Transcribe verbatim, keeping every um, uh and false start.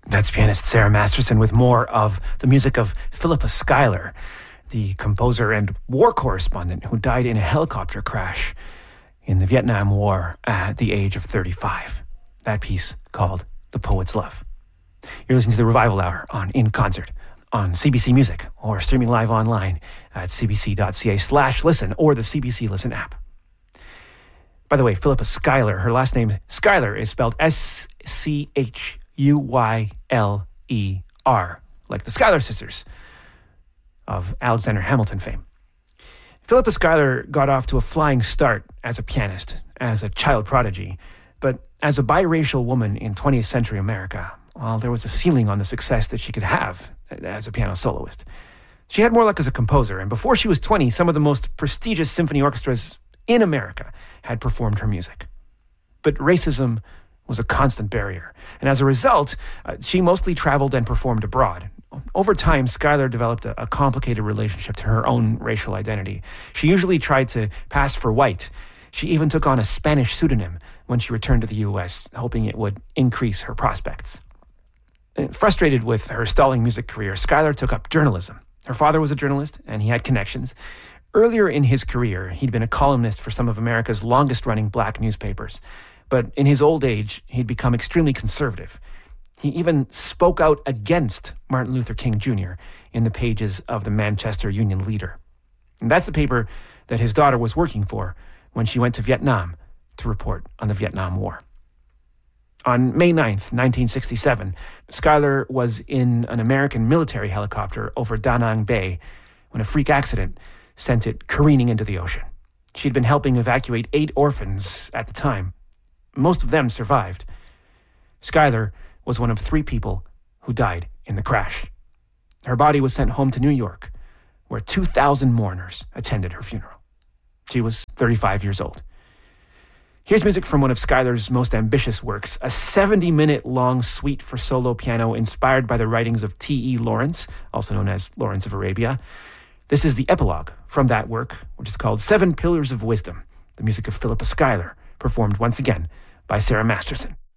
That's pianist Sarah Masterson with more of the music of Philippa Schuyler, the composer and war correspondent who died in a helicopter crash in the Vietnam War at the age of thirty-five. That piece called The Poet's Love. You're listening to the Revival Hour on In Concert on C B C Music or streaming live online at cbc.ca slash listen or the C B C Listen app. By the way, Philippa Schuyler, her last name Schuyler is spelled S C H U Y L E R, like the Schuyler sisters of Alexander Hamilton fame. Philippa Schuyler got off to a flying start as a pianist, as a child prodigy, but as a biracial woman in twentieth century America, well, there was a ceiling on the success that she could have as a piano soloist. She had more luck as a composer, and before she was twenty, some of the most prestigious symphony orchestras in America had performed her music. But racism was a constant barrier, and as a result, uh, she mostly traveled and performed abroad. Over time, Schuyler developed a, a complicated relationship to her own racial identity. She usually tried to pass for white. She even took on a Spanish pseudonym when she returned to the U S, hoping it would increase her prospects. And frustrated with her stalling music career, Schuyler took up journalism. Her father was a journalist, and he had connections. Earlier in his career, he'd been a columnist for some of America's longest-running black newspapers. But in his old age, he'd become extremely conservative. He even spoke out against Martin Luther King Junior in the pages of the Manchester Union Leader. And that's the paper that his daughter was working for when she went to Vietnam to report on the Vietnam War. On May ninth, nineteen sixty-seven, Schuyler was in an American military helicopter over Da Nang Bay when a freak accident sent it careening into the ocean. She'd been helping evacuate eight orphans at the time. Most of them survived. Schuyler was one of three people who died in the crash. Her body was sent home to New York, where two thousand mourners attended her funeral. She was thirty-five years old. Here's music from one of Schuyler's most ambitious works, a seventy-minute long suite for solo piano inspired by the writings of T E Lawrence, also known as Lawrence of Arabia. This is the epilogue from that work, which is called Seven Pillars of Wisdom, the music of Philippa Schuyler, performed once again by Sarah Masterson.